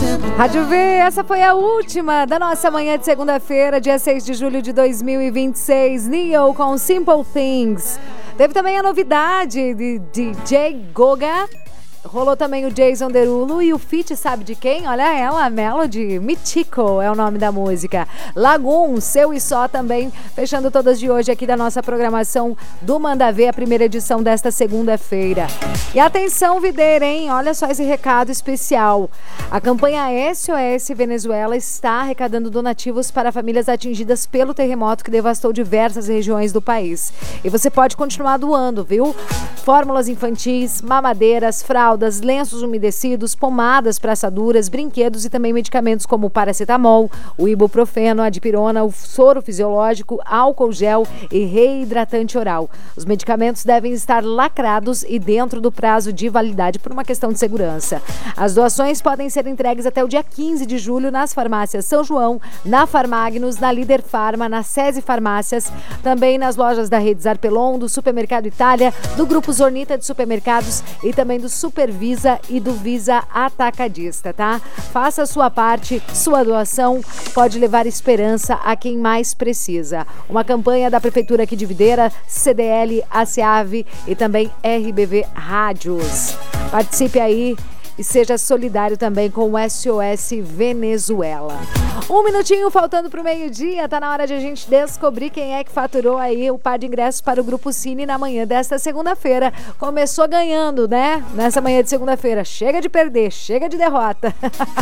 Rádio V, essa foi a última da nossa manhã de segunda-feira, dia 6 de julho de 2026. Neo com Simple Things. Teve também a novidade de DJ Goga. Rolou também o Jason Derulo e o feat, sabe de quem? Olha ela, a Melody. Mítico é o nome da música. Lagoon, Seu e Só também, fechando todas de hoje aqui da nossa programação do Manda Ver, a primeira edição desta segunda-feira. E atenção, videira, hein? Olha só esse recado especial. A campanha SOS Venezuela está arrecadando donativos para famílias atingidas pelo terremoto que devastou diversas regiões do país. E você pode continuar doando, viu? Fórmulas infantis, mamadeiras, fraldas, lenços umedecidos, pomadas para assaduras, brinquedos e também medicamentos como o paracetamol, o ibuprofeno, a dipirona, o soro fisiológico, álcool gel e reidratante oral. Os medicamentos devem estar lacrados e dentro do prazo de validade por uma questão de segurança. As doações podem ser entregues até o dia 15 de julho nas farmácias São João, na Farmagnos, na Líder Farma, na SESI Farmácias, também nas lojas da Rede Zarpelon, do Supermercado Itália, do Grupo Zornita de Supermercados e também do Supervisa e do Visa Atacadista, tá? Faça a sua parte, sua doação pode levar esperança a quem mais precisa. Uma campanha da Prefeitura aqui de Videira, CDL, ASEAV e também RBV Rádios. Participe aí e seja solidário também com o SOS Venezuela. Um minutinho faltando para o meio-dia, tá na hora de a gente descobrir quem é que faturou aí o par de ingressos para o Grupo Cine na manhã desta segunda-feira. Começou ganhando, né? Nessa manhã de segunda-feira. Chega de perder, chega de derrota.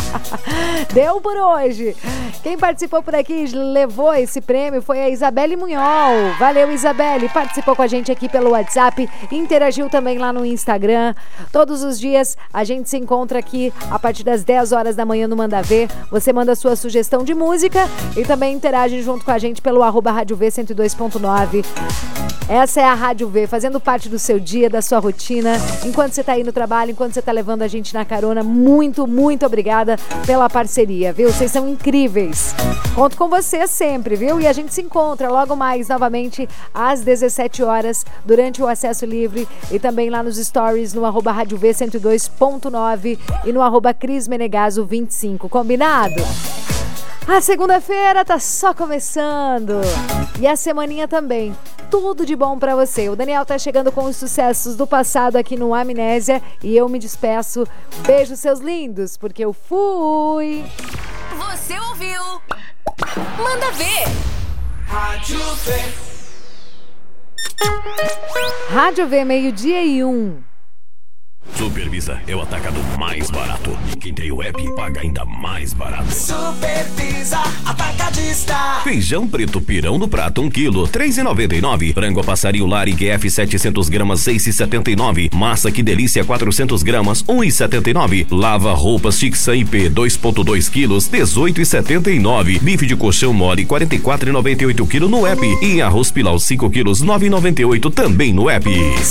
Deu por hoje. Quem participou por aqui levou esse prêmio foi a Isabelle Munhol. Valeu, Isabelle. Participou com a gente aqui pelo WhatsApp, interagiu também lá no Instagram. Todos os dias a gente se encontra aqui a partir das 10 horas da manhã no Manda Ver. Você manda sua sugestão de música e também interage junto com a gente pelo @Rádio V 102.9. Essa é a Rádio V, fazendo parte do seu dia, da sua rotina. Enquanto você está aí no trabalho, enquanto você está levando a gente na carona, muito, muito obrigada pela parceria, viu? Vocês são incríveis. Conto com você sempre, viu? E a gente se encontra logo mais, novamente, às 17 horas, durante o Acesso Livre e também lá nos stories, no @Rádio V 102.9 e no @Cris Menegaso 25. Combinado? A segunda-feira tá só começando. E a semaninha também. Tudo de bom pra você. O Daniel tá chegando com os sucessos do passado aqui no Amnésia e eu me despeço. Beijo, seus lindos, porque eu fui. Você ouviu? Manda Ver. Rádio V. Rádio V, 12:01. Supervisa é o atacado mais barato. E quem tem o app paga ainda mais barato. Supervisa Atacadista. Feijão preto pirão do prato 1 kg, 3,99. Frango a passarinho Larig F 700 gramas, 6,79. Massa que delícia 400 gramas, 1,79. Lava roupas Chic-San IP 2,2 kg, 18,79. Bife de colchão mole 44,98 kg no app. E arroz pilau 5 kg, 9,98 também no app.